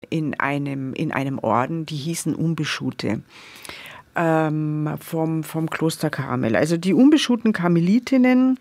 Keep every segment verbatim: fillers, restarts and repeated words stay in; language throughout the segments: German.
in einem, in einem Orden, die hießen Unbeschute. Ähm, vom, vom Kloster Karmel. Also die unbeschuhten Karmelitinnen,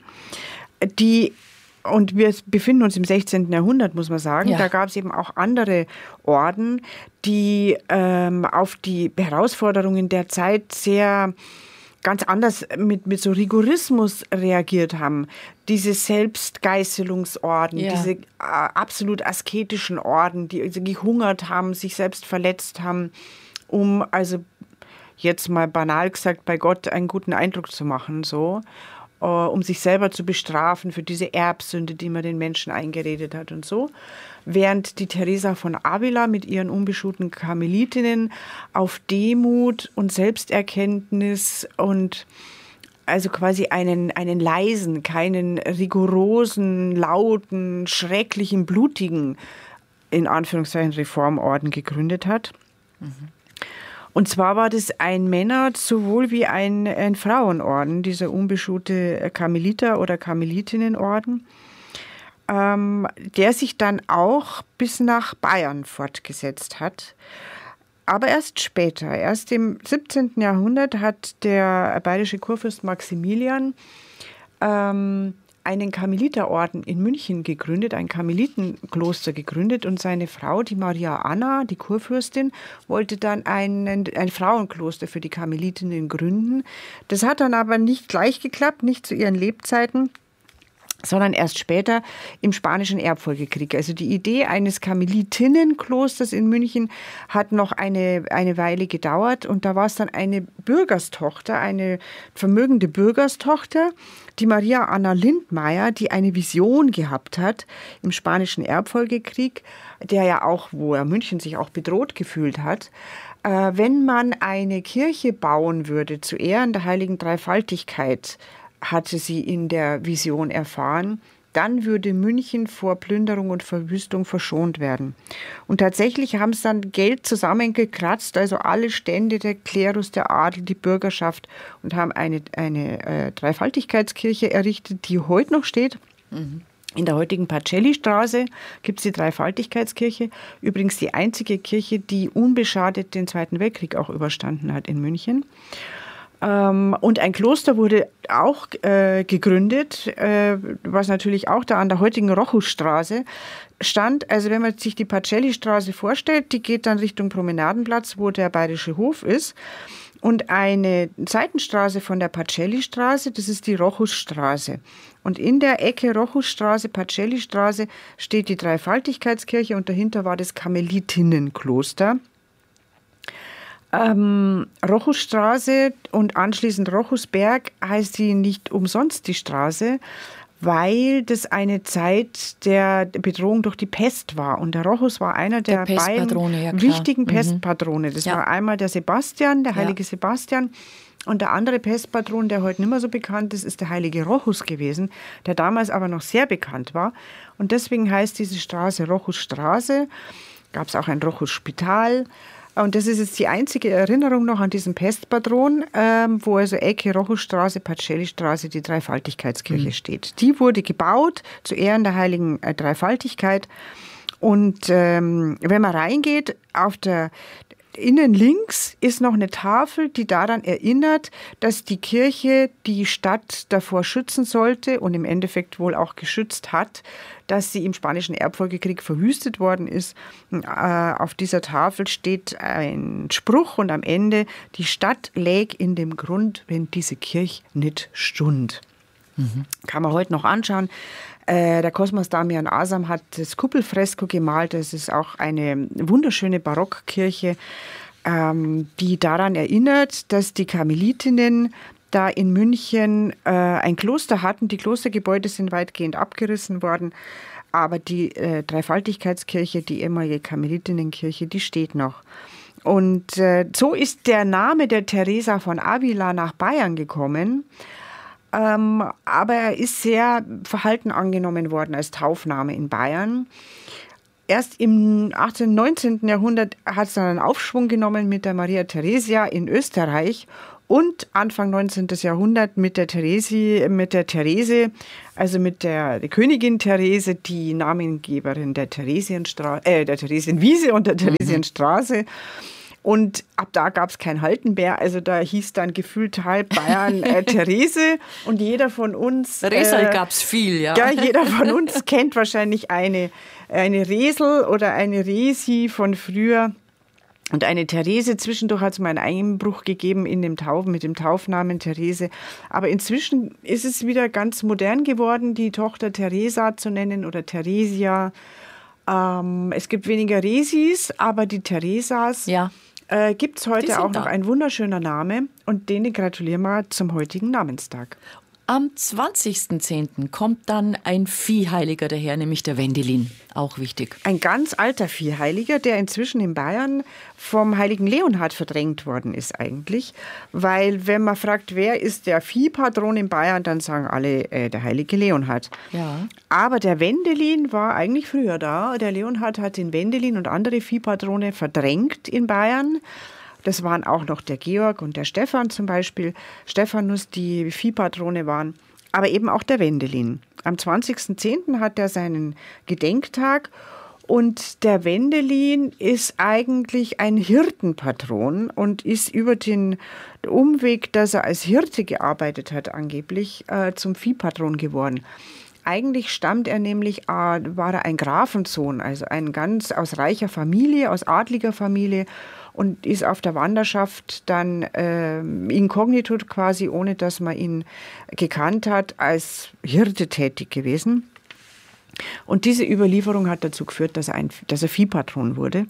die, und wir befinden uns im sechzehnten Jahrhundert, muss man sagen, ja. Da gab es eben auch andere Orden, die ähm, auf die Herausforderungen der Zeit sehr ganz anders mit, mit so Rigorismus reagiert haben. Diese Selbstgeißelungsorden, ja. diese äh, absolut asketischen Orden, die also gehungert haben, sich selbst verletzt haben, um also jetzt mal banal gesagt, bei Gott einen guten Eindruck zu machen, so, äh, um sich selber zu bestrafen für diese Erbsünde, die man den Menschen eingeredet hat und so. Während die Teresa von Avila mit ihren unbeschuhten Karmelitinnen auf Demut und Selbsterkenntnis und also quasi einen, einen leisen, keinen rigorosen, lauten, schrecklichen, blutigen, in Anführungszeichen, Reformorden gegründet hat. Mhm. Und zwar war das ein Männer- sowohl wie ein, ein Frauenorden, dieser unbeschuhte Karmeliter- oder Karmelitinnenorden, ähm, der sich dann auch bis nach Bayern fortgesetzt hat. Aber erst später, erst im siebzehnten Jahrhundert hat der bayerische Kurfürst Maximilian ähm, einen Karmeliterorden in München gegründet, ein Karmelitenkloster gegründet, und seine Frau, die Maria Anna, die Kurfürstin, wollte dann einen, ein Frauenkloster für die Karmelitinnen gründen. Das hat dann aber nicht gleich geklappt, nicht zu ihren Lebzeiten, sondern erst später im Spanischen Erbfolgekrieg. Also die Idee eines Karmelitinnenklosters in München hat noch eine, eine Weile gedauert, und da war es dann eine Bürgerstochter, eine vermögende Bürgerstochter, die Maria Anna Lindmeier, die eine Vision gehabt hat im Spanischen Erbfolgekrieg, der ja auch, wo er München sich auch bedroht gefühlt hat, äh, wenn man eine Kirche bauen würde zu Ehren der heiligen Dreifaltigkeit, hatte sie in der Vision erfahren, dann würde München vor Plünderung und Verwüstung verschont werden. Und tatsächlich haben sie dann Geld zusammengekratzt, also alle Stände, der Klerus, der Adel, die Bürgerschaft, und haben eine, eine äh, Dreifaltigkeitskirche errichtet, die heute noch steht. Mhm. In der heutigen Pacelli-Straße gibt es die Dreifaltigkeitskirche. Übrigens die einzige Kirche, die unbeschadet den Zweiten Weltkrieg auch überstanden hat in München. Und ein Kloster wurde auch äh, gegründet, äh, was natürlich auch da an der heutigen Rochusstraße stand. Also wenn man sich die Pacelli-Straße vorstellt, die geht dann Richtung Promenadenplatz, wo der Bayerische Hof ist. Und eine Seitenstraße von der Pacelli-Straße, das ist die Rochusstraße. Und in der Ecke Rochusstraße, Pacelli-Straße steht die Dreifaltigkeitskirche, und dahinter war das Karmelitinnenkloster. Ähm, Rochusstraße und anschließend Rochusberg heißt sie nicht umsonst die Straße, weil das eine Zeit der Bedrohung durch die Pest war. Und der Rochus war einer der, der beiden ja, wichtigen mhm. Pestpatrone. Das ja. war einmal der Sebastian, der heilige ja. Sebastian. Und der andere Pestpatron, der heute nicht mehr so bekannt ist, ist der heilige Rochus gewesen, der damals aber noch sehr bekannt war. Und deswegen heißt diese Straße Rochusstraße. Gab es auch ein Rochusspital. Und das ist jetzt die einzige Erinnerung noch an diesen Pestpatron, ähm, wo also Ecke Rochusstraße, Pacelli-Straße, die Dreifaltigkeitskirche mhm. steht. Die wurde gebaut zu Ehren der heiligen äh, Dreifaltigkeit. Und ähm, wenn man reingeht, auf der innen links ist noch eine Tafel, die daran erinnert, dass die Kirche die Stadt davor schützen sollte und im Endeffekt wohl auch geschützt hat, dass sie im Spanischen Erbfolgekrieg verwüstet worden ist. Auf dieser Tafel steht ein Spruch und am Ende: Die Stadt läg in dem Grund, wenn diese Kirche nicht stund. Mhm. Kann man heute noch anschauen. Der Cosmas Damian Asam hat das Kuppelfresko gemalt. Das ist auch eine wunderschöne Barockkirche, die daran erinnert, dass die Karmelitinnen da in München äh, ein Kloster hatten. Die Klostergebäude sind weitgehend abgerissen worden, aber die äh, Dreifaltigkeitskirche, die ehemalige Karmelitinnenkirche, die steht noch. Und äh, so ist der Name der Teresa von Avila nach Bayern gekommen. Ähm, aber er ist sehr verhalten angenommen worden als Taufname in Bayern. erst im achtzehnten, neunzehnten Jahrhundert hat es dann einen Aufschwung genommen mit der Maria Theresia in Österreich und Anfang neunzehnten. Jahrhundert mit der Theresi, mit der Therese, also mit der, der Königin Therese, die Namengeberin der Theresienstraße, äh, der Theresienwiese und der Theresienstraße. Und ab da gab es kein Halten mehr. Also da hieß dann gefühlt halb Bayern äh, Therese. Und jeder von uns... Resel äh, gab es viel, ja. Ja, jeder von uns kennt wahrscheinlich eine, eine Resel oder eine Resi von früher. Und eine Therese, zwischendurch hat es mal einen Einbruch gegeben in dem Tauf, mit dem Taufnamen Therese. Aber inzwischen ist es wieder ganz modern geworden, die Tochter Theresa zu nennen oder Theresia. Ähm, es gibt weniger Resis, aber die Theresas ja. äh, gibt es heute auch da. noch. Ein wunderschöner Name und denen gratulieren wir zum heutigen Namenstag. Am zwanzigsten Zehnten kommt dann ein Viehheiliger daher, nämlich der Wendelin. Auch wichtig. Ein ganz alter Viehheiliger, der inzwischen in Bayern vom heiligen Leonhard verdrängt worden ist eigentlich. Weil wenn man fragt, wer ist der Viehpatron in Bayern, dann sagen alle, äh, der heilige Leonhard. Ja. Aber der Wendelin war eigentlich früher da. Der Leonhard hat den Wendelin und andere Viehpatrone verdrängt in Bayern. Das waren auch noch der Georg und der Stephan zum Beispiel. Stephanus, die Viehpatrone waren. Aber eben auch der Wendelin. Am zwanzigsten Zehnten hat er seinen Gedenktag. Und der Wendelin ist eigentlich ein Hirtenpatron und ist über den Umweg, dass er als Hirte gearbeitet hat, angeblich äh, zum Viehpatron geworden. Eigentlich stammt er nämlich, äh, war er ein Grafensohn, also ein ganz aus reicher Familie, aus adliger Familie. Und ist auf der Wanderschaft dann äh, inkognito quasi, ohne dass man ihn gekannt hat, als Hirte tätig gewesen. Und diese Überlieferung hat dazu geführt, dass er, ein, dass er Viehpatron wurde.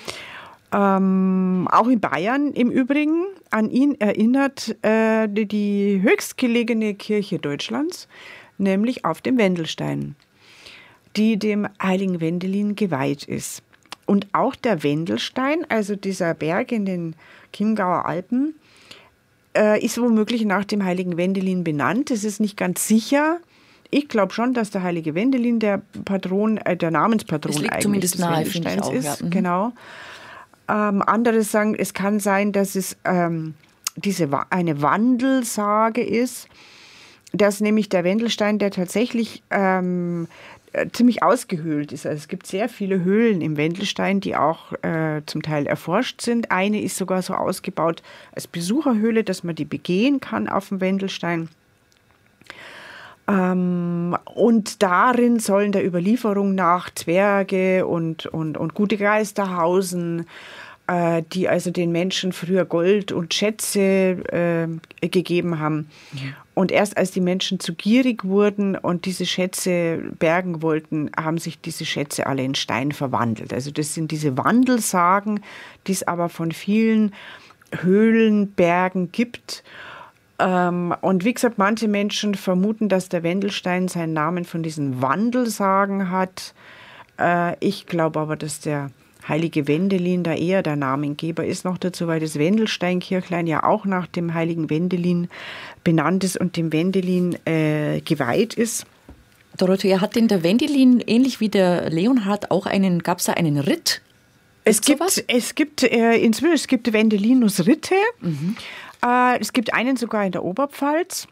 Ähm, auch in Bayern im Übrigen, an ihn erinnert äh, die, die höchstgelegene Kirche Deutschlands, nämlich auf dem Wendelstein, die dem heiligen Wendelin geweiht ist. Und auch der Wendelstein, also dieser Berg in den Chiemgauer Alpen, äh, ist womöglich nach dem heiligen Wendelin benannt. Es ist nicht ganz sicher. Ich glaube schon, dass der heilige Wendelin der Patron, äh, der Namenspatron eigentlich zumindest des nahe, Wendelsteins auch, ist. Ja. Mhm. Genau. Ähm, andere sagen, es kann sein, dass es ähm, diese, eine Wandelsage ist, dass nämlich der Wendelstein, der tatsächlich ähm, ziemlich ausgehöhlt ist. Also es gibt sehr viele Höhlen im Wendelstein, die auch äh, zum Teil erforscht sind. Eine ist sogar so ausgebaut als Besucherhöhle, dass man die begehen kann auf dem Wendelstein. Ähm, und darin sollen der Überlieferung nach Zwerge und, und, und gute Geister hausen, äh, die also den Menschen früher Gold und Schätze äh, gegeben haben. Ja. Und erst als die Menschen zu gierig wurden und diese Schätze bergen wollten, haben sich diese Schätze alle in Stein verwandelt. Also das sind diese Wandelsagen, die es aber von vielen Höhlenbergen gibt. Und wie gesagt, manche Menschen vermuten, dass der Wendelstein seinen Namen von diesen Wandelsagen hat. Ich glaube aber, dass der heilige Wendelin da eher der Namengeber ist noch dazu, weil das Wendelsteinkirchlein ja auch nach dem heiligen Wendelin benannt ist und dem Wendelin äh, geweiht ist. Dorothea, hat denn der Wendelin, ähnlich wie der Leonhard, auch einen, gab es da einen Ritt? Es gibt, sowas? es gibt äh, inzwischen, es gibt Wendelinus-Ritte. Mhm. Äh, es gibt einen sogar in der Oberpfalz.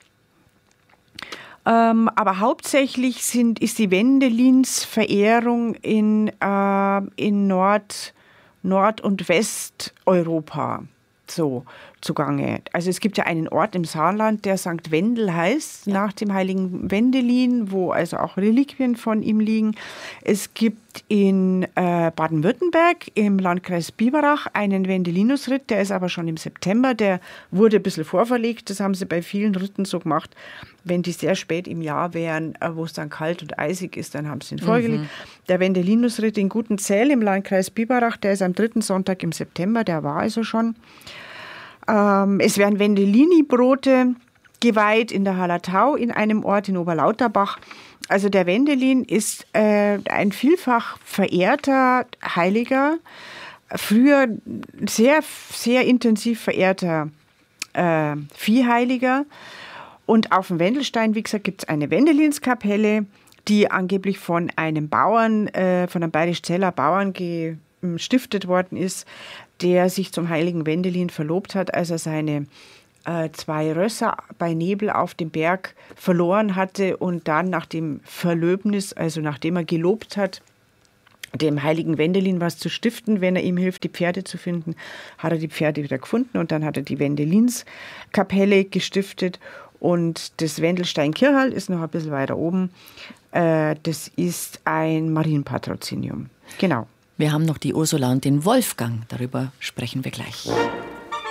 Ähm, aber hauptsächlich sind, ist die Wendelins-Verehrung in, äh, in Nord-, Nord- und Westeuropa so zugange. Also es gibt ja einen Ort im Saarland, der Sankt Wendel heißt, ja. nach dem heiligen Wendelin, wo also auch Reliquien von ihm liegen. Es gibt in äh, Baden-Württemberg im Landkreis Biberach einen Wendelinusritt, der ist aber schon im September, der wurde ein bisschen vorverlegt, das haben sie bei vielen Ritten so gemacht. Wenn die sehr spät im Jahr wären, wo es dann kalt und eisig ist, dann haben sie ihn vorgelegt. Mhm. Der Wendelinusritt in Gutenzell im Landkreis Biberach, der ist am dritten Sonntag im September, der war also schon. Ähm, es werden Wendelini-Brote geweiht in der Hallertau in einem Ort in Oberlauterbach. Also der Wendelin ist äh, ein vielfach verehrter Heiliger, früher sehr, sehr intensiv verehrter äh, Viehheiliger. Und auf dem Wendelstein, wie gesagt, gibt es eine Wendelinskapelle. die angeblich von einem Bauern, äh, von einem Bayerisch-Zeller Bauern gestiftet worden ist, der sich zum heiligen Wendelin verlobt hat, als er seine äh, zwei Rösser bei Nebel auf dem Berg verloren hatte und dann nach dem Verlöbnis, also nachdem er gelobt hat, dem heiligen Wendelin was zu stiften, wenn er ihm hilft, die Pferde zu finden, hat er die Pferde wieder gefunden und dann hat er die Wendelinskapelle gestiftet und das Wendelstein-Kirchal ist noch ein bisschen weiter oben. Äh, das ist ein Marienpatrozinium. Genau. Wir haben noch die Ursula und den Wolfgang, darüber sprechen wir gleich.